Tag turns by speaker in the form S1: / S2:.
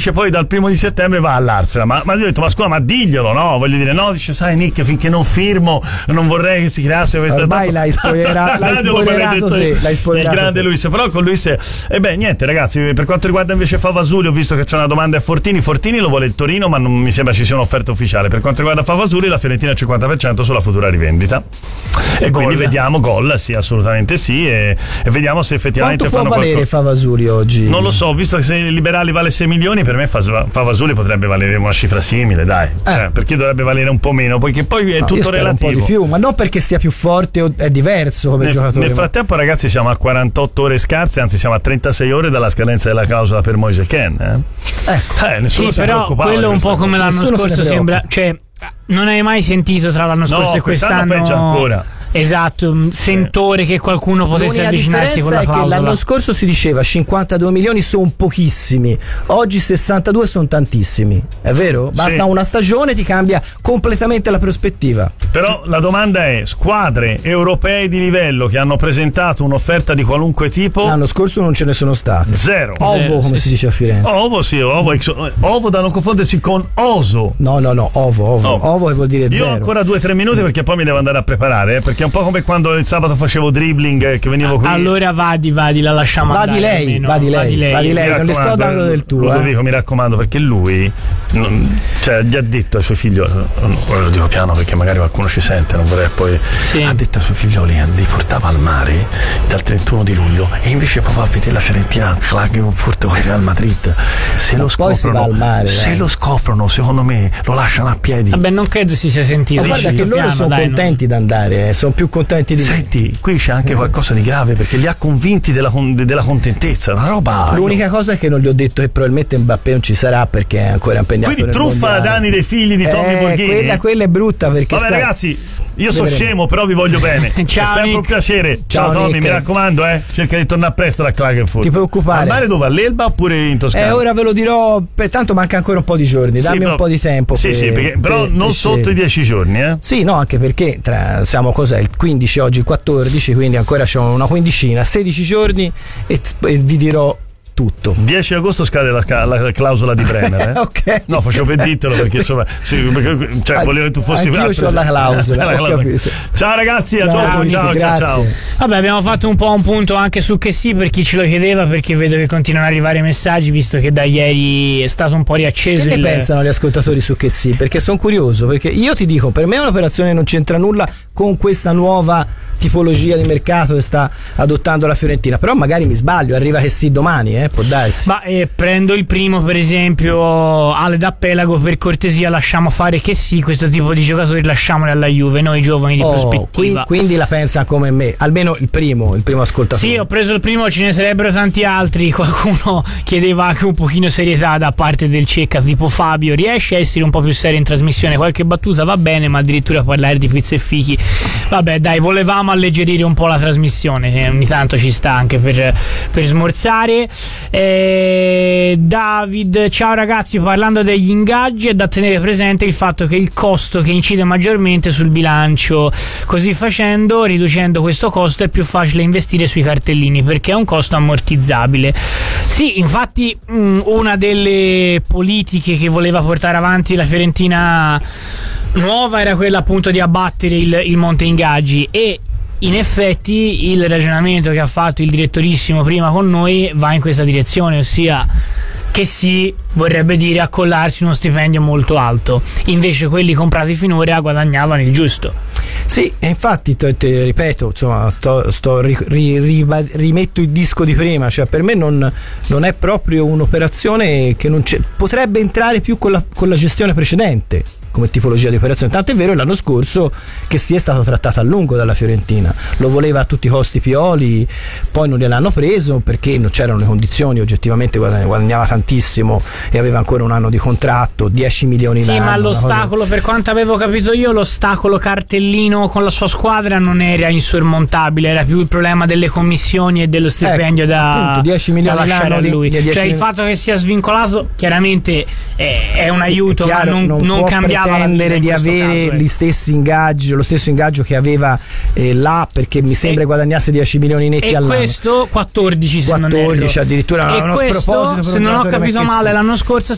S1: dice poi dal 1 settembre va all'Arsenal. Ma io ho detto, ma scusa, ma diglielo, no? Voglio dire, no, dice, sai Nick, finché non firmo non vorrei che si creasse questa...
S2: Ormai l'hai spoilerato,
S1: il grande Luis. Però con Luis niente ragazzi, per quanto riguarda invece Favasuli, ho visto che c'è una domanda a Fortini lo vuole il Torino, ma non mi sembra ci sia un'offerta ufficiale. Per quanto riguarda Favasuli, la Fiorentina al 50% sulla futura rivendita e quindi vediamo gol, sì, assolutamente sì, e vediamo se effettivamente
S2: quanto può valere Favasuli oggi?
S1: Non lo so, visto che se il Liberali vale 6 milioni, per me Favasuli potrebbe valere una cifra simile, dai, cioè, perché dovrebbe valere un po' meno, poiché poi è tutto relativo, un po'
S2: di più, ma non perché sia più forte o è diverso come giocatore.
S1: Nel frattempo ragazzi siamo a 48 ore scarse, anzi siamo a 36 ore dalla scadenza della clausola per Moise Kean, nessuno
S3: sì, però quello un po' come l'anno scorso sembra, cioè non hai mai sentito tra l'anno scorso e quest'anno
S1: peggio ancora.
S3: Esatto, sentore che qualcuno potesse avvicinarsi con la clausola.
S2: È che l'anno scorso si diceva 52 milioni sono pochissimi, oggi 62 sono tantissimi, è vero? Basta una stagione, ti cambia completamente la prospettiva.
S1: Però la domanda è: squadre europee di livello che hanno presentato un'offerta di qualunque tipo?
S2: L'anno scorso non ce ne sono state.
S1: Zero,
S2: come si dice a Firenze.
S1: Ovo da non confondersi con oso.
S2: No, ovo che vuol dire zero.
S1: Io ho ancora 2-3 minuti perché poi mi devo andare a preparare, perché è un po' come quando il sabato facevo dribbling che venivo qui.
S3: Allora vadi, la lasciamo
S2: andare. Va di lei, non le sto dando del tuo.
S1: Ludovico, mi raccomando, perché lui gli ha detto ai suoi figlioli, lo dico piano perché magari qualcuno ci sente, non vorrei poi. Ha detto ai suoi figlioli, li portava al mare dal 31 di luglio e invece proprio a vedere la Fiorentina Klagenfurt o Real Madrid. Se lo scoprono, secondo me lo lasciano a piedi.
S3: Vabbè, non credo si sia sentito.
S2: Ma guarda che loro sono contenti di andare, sono più contenti di me.
S1: Senti, qui c'è anche qualcosa di grave perché li ha convinti della contentezza, una roba.
S2: L'unica cosa è che non gli ho detto che probabilmente Mbappé non ci sarà perché è ancora impegnato.
S1: Quindi truffa da danni dei figli di Tommy Borghini.
S2: Quella è brutta perché
S1: ragazzi, io sono scemo, però vi voglio bene.
S3: Ciao,
S1: è sempre un piacere. Ciao Tommy, Nick. Mi raccomando, cerca di tornare presto da Klagenfurt.
S2: Ti preoccupare.
S1: Al mare dove? All'Elba oppure in Toscana?
S2: Ora ve lo dirò, tanto manca ancora un po' di giorni, dammi un po' di tempo.
S1: Però non sotto i 10 giorni,
S2: Sì, no, anche perché siamo il 15 oggi, il 14, quindi ancora c'è una quindicina, 16 giorni e vi dirò tutto.
S1: 10 agosto scade la clausola di Bremer.
S2: Ok.
S1: No, facevo per dirtelo perché insomma volevo che tu fossi
S2: io ho la clausola.
S1: Ciao ragazzi, a dopo. Ciao.
S3: Vabbè, abbiamo fatto un po' un punto anche su che sì, per chi ce lo chiedeva, perché vedo che continuano ad arrivare messaggi visto che da ieri è stato un po' riacceso.
S2: Che ne pensano gli ascoltatori su che sì? Perché sono curioso, perché io ti dico, per me è un'operazione che non c'entra nulla con questa nuova tipologia di mercato che sta adottando la Fiorentina, però magari mi sbaglio, arriva che sì domani, può darsi.
S3: Ma prendo il primo, per esempio Ale D'Appelago, per cortesia lasciamo fare che sì, questo tipo di giocatori lasciamoli alla Juve, noi giovani di prospettiva.
S2: Quindi la pensa come me, almeno il primo ascoltatore.
S3: Sì, ho preso il primo, ce ne sarebbero tanti altri. Qualcuno chiedeva anche un pochino serietà da parte del Cecca, tipo Fabio, riesce a essere un po' più serio in trasmissione, qualche battuta va bene, ma addirittura parlare di pizza e fichi, vabbè dai, volevamo alleggerire un po' la trasmissione, ogni tanto ci sta anche per smorzare. David, ciao ragazzi, parlando degli ingaggi è da tenere presente il fatto che il costo che incide maggiormente sul bilancio, così facendo, riducendo questo costo, è più facile investire sui cartellini perché è un costo ammortizzabile. Sì, infatti una delle politiche che voleva portare avanti la Fiorentina nuova era quella appunto di abbattere il monte ingaggi, e in effetti il ragionamento che ha fatto il direttorissimo prima con noi va in questa direzione, ossia che sì, vorrebbe dire accollarsi uno stipendio molto alto, invece quelli comprati finora guadagnavano il giusto.
S2: Sì, e infatti ti ripeto, insomma, rimetto il disco di prima, cioè per me non è proprio un'operazione che non potrebbe entrare più con la gestione precedente come tipologia di operazione, tant'è vero l'anno scorso che si è stato trattato a lungo dalla Fiorentina, lo voleva a tutti i costi Pioli, poi non gliel'hanno preso perché non c'erano le condizioni, oggettivamente guadagnava tantissimo e aveva ancora un anno di contratto, 10 milioni l'anno.
S3: Sì, ma l'ostacolo, per quanto avevo capito io, l'ostacolo cartellino con la sua squadra non era insormontabile, era più il problema delle commissioni e dello stipendio da
S2: 10 milioni
S3: da lasciare a lui.
S2: Cioè
S3: il fatto che sia svincolato chiaramente è un aiuto,
S2: è chiaro,
S3: ma non cambiava
S2: pretendere di avere gli stessi ingaggi, lo stesso ingaggio che aveva là, perché mi sembra guadagnasse 10 milioni netti all'anno.
S3: E questo 14 se non erro.
S2: Addirittura
S3: e
S2: uno
S3: questo,
S2: sproposito,
S3: se non ho capito male, l'anno scorso